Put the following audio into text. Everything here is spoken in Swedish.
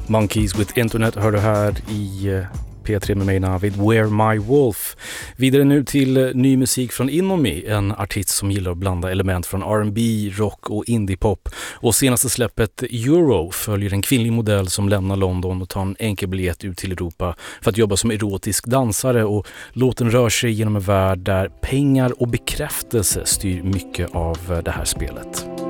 Monkeys with Internet hör du här i P3 med mig Navid, Where My Wolf. Vidare nu till ny musik från Inomi, en artist som gillar att blanda element från R&B, rock och indiepop. Och senaste släppet Euro följer en kvinnlig modell som lämnar London och tar en enkel biljett ut till Europa för att jobba som erotisk dansare, och låten rör sig genom en värld där pengar och bekräftelse styr mycket av det här spelet.